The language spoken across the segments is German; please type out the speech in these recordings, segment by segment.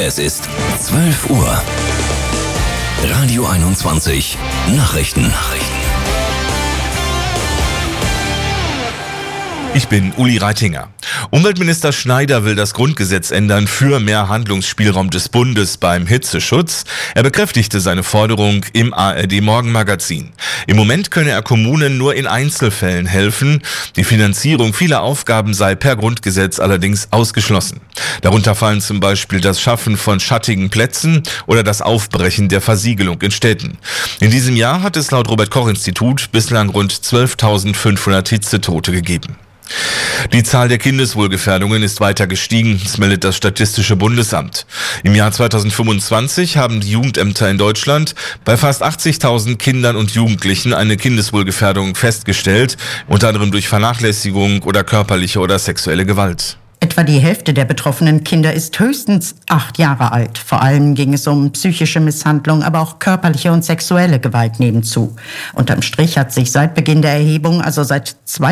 Es ist 12 Uhr. Radio 21 Nachrichten. Ich bin Uli Reitinger. Umweltminister Schneider will das Grundgesetz ändern für mehr Handlungsspielraum des Bundes beim Hitzeschutz. Er bekräftigte seine Forderung im ARD-Morgenmagazin. Im Moment könne er Kommunen nur in Einzelfällen helfen. Die Finanzierung vieler Aufgaben sei per Grundgesetz allerdings ausgeschlossen. Darunter fallen zum Beispiel das Schaffen von schattigen Plätzen oder das Aufbrechen der Versiegelung in Städten. In diesem Jahr hat es laut Robert-Koch-Institut bislang rund 12.500 Hitzetote gegeben. Die Zahl der Kindeswohlgefährdungen ist weiter gestiegen, das meldet das Statistische Bundesamt. Im Jahr 2025 haben die Jugendämter in Deutschland bei fast 80.000 Kindern und Jugendlichen eine Kindeswohlgefährdung festgestellt, unter anderem durch Vernachlässigung oder körperliche oder sexuelle Gewalt. Etwa die Hälfte der betroffenen Kinder ist höchstens 8 Jahre alt. Vor allem ging es um psychische Misshandlung, aber auch körperliche und sexuelle Gewalt nehmen zu. Unterm Strich hat sich seit Beginn der Erhebung, also seit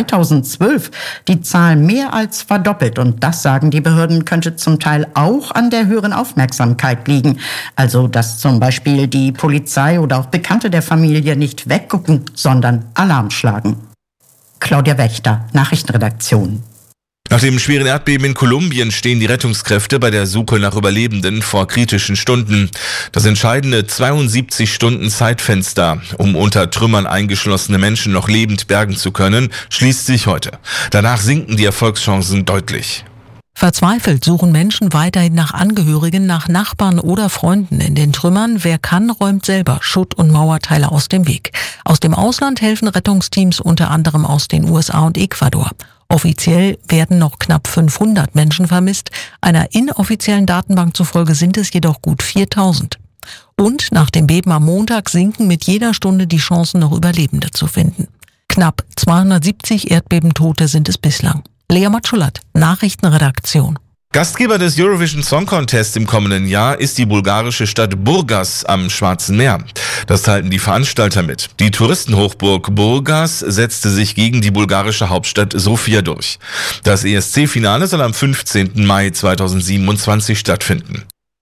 2012, die Zahl mehr als verdoppelt. Und das, sagen die Behörden, könnte zum Teil auch an der höheren Aufmerksamkeit liegen. Also, dass zum Beispiel die Polizei oder auch Bekannte der Familie nicht weggucken, sondern Alarm schlagen. Claudia Wächter, Nachrichtenredaktion. Nach dem schweren Erdbeben in Kolumbien stehen die Rettungskräfte bei der Suche nach Überlebenden vor kritischen Stunden. Das entscheidende 72-Stunden-Zeitfenster, um unter Trümmern eingeschlossene Menschen noch lebend bergen zu können, schließt sich heute. Danach sinken die Erfolgschancen deutlich. Verzweifelt suchen Menschen weiterhin nach Angehörigen, nach Nachbarn oder Freunden in den Trümmern. Wer kann, räumt selber Schutt- und Mauerteile aus dem Weg. Aus dem Ausland helfen Rettungsteams unter anderem aus den USA und Ecuador. Offiziell werden noch knapp 500 Menschen vermisst. Einer inoffiziellen Datenbank zufolge sind es jedoch gut 4.000. Und nach dem Beben am Montag sinken mit jeder Stunde die Chancen, noch Überlebende zu finden. Knapp 270 Erdbebentote sind es bislang. Lea Matschulat, Nachrichtenredaktion. Gastgeber des Eurovision Song Contest im kommenden Jahr ist die bulgarische Stadt Burgas am Schwarzen Meer. Das teilten die Veranstalter mit. Die Touristenhochburg Burgas setzte sich gegen die bulgarische Hauptstadt Sofia durch. Das ESC-Finale soll am 15. Mai 2027 stattfinden.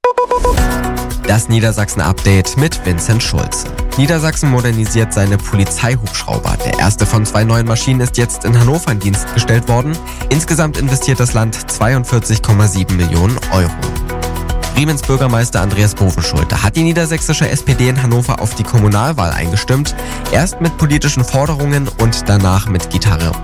Das Niedersachsen-Update mit Vincent Schulze. Niedersachsen modernisiert seine Polizeihubschrauber. Der erste von 2 neuen Maschinen ist jetzt in Hannover in Dienst gestellt worden. Insgesamt investiert das Land 42,7 Millionen Euro. Bremens Bürgermeister Andreas Bovenschulte hat die niedersächsische SPD in Hannover auf die Kommunalwahl eingestimmt. Erst mit politischen Forderungen und danach mit Gitarre